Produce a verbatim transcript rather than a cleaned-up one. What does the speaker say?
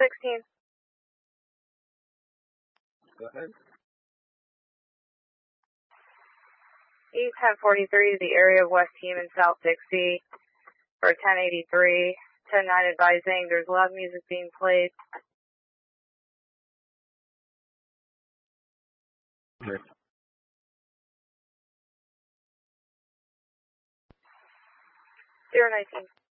sixteen. Go ahead. E ten forty-three to the area of West Heman, South Dixie for ten eighty-three. ten nine advising there's loud music being played. Here. zero nineteen.